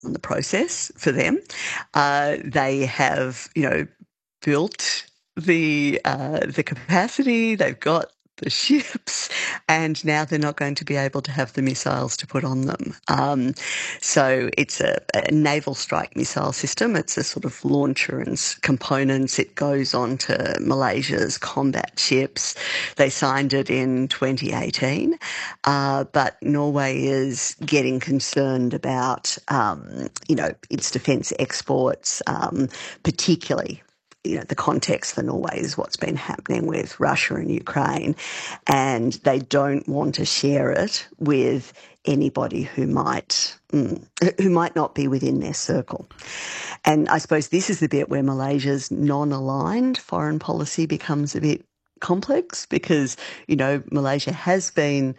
on the process for them. They have, built the capacity. They've got the ships, and now they're not going to be able to have the missiles to put on them. So it's a naval strike missile system. It's a sort of launcher and components. It goes on to Malaysia's combat ships. They signed it in 2018, but Norway is getting concerned about, its defence exports, particularly the context for Norway is what's been happening with Russia and Ukraine, and they don't want to share it with anybody who might not be within their circle. And I suppose this is the bit where Malaysia's non-aligned foreign policy becomes a bit complex, because Malaysia has been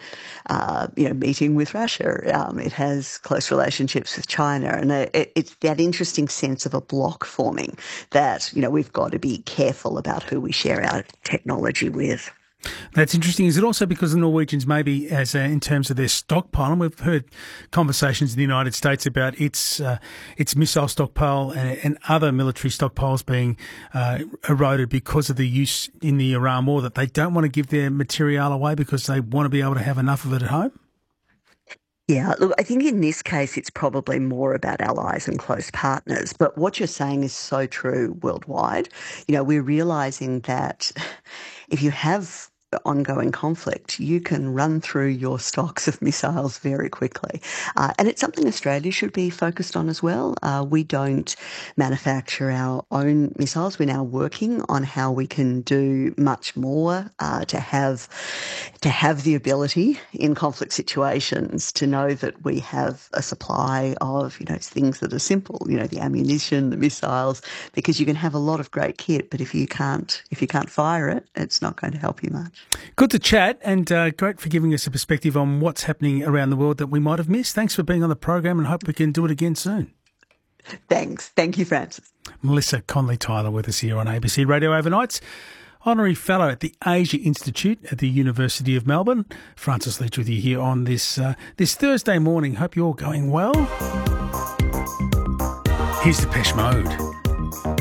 meeting with Russia. It has close relationships with China, and it's that interesting sense of a block forming that we've got to be careful about who we share our technology with. That's interesting. Is it also because the Norwegians maybe, in terms of their stockpile, and we've heard conversations in the United States about its missile stockpile and other military stockpiles being eroded because of the use in the Iran war, that they don't want to give their material away because they want to be able to have enough of it at home? Yeah, look, I think in this case it's probably more about allies and close partners. But what you're saying is so true worldwide. We're realising that if you have ongoing conflict, you can run through your stocks of missiles very quickly. And it's something Australia should be focused on as well. We don't manufacture our own missiles. We're now working on how we can do much more to have the ability in conflict situations to know that we have a supply of, things that are simple, the ammunition, the missiles, because you can have a lot of great kit, but if you can't fire it, it's not going to help you much. Good to chat, and great for giving us a perspective on what's happening around the world that we might have missed. Thanks for being on the program, and hope we can do it again soon. Thanks. Thank you, Francis. Melissa Conley-Tyler with us here on ABC Radio Overnights. Honorary Fellow at the Asia Institute at the University of Melbourne. Francis Leach with you here on this Thursday morning. Hope you're all going well. Here's Depeche Mode.